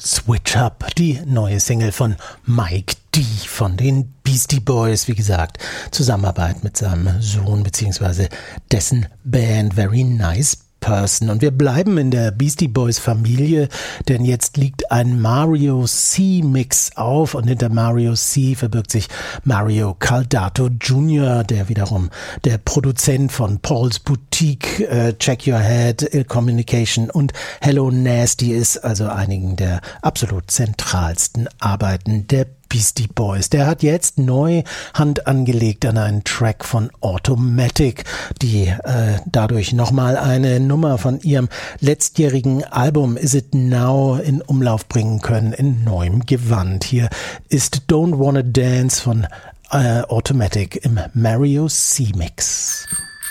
Switch Up, die neue Single von Mike D von den Beastie Boys, wie gesagt, Zusammenarbeit mit seinem Sohn bzw. dessen Band Very Nice Person. Und wir bleiben in der Beastie Boys Familie, denn jetzt liegt ein Mario C Mix auf und hinter Mario C verbirgt sich Mario Caldato Jr., der wiederum der Produzent von Paul's Boutique, Check Your Head, Ill Communication und Hello Nasty ist, also einigen der absolut zentralsten Arbeiten der Beastie Boys. Der hat jetzt neu Hand angelegt an einen Track von Automatic, die dadurch nochmal eine Nummer von ihrem letztjährigen Album Is It Now in Umlauf bringen können, in neuem Gewand. Hier ist Don't Wanna Dance von Automatic im Mario C Mix.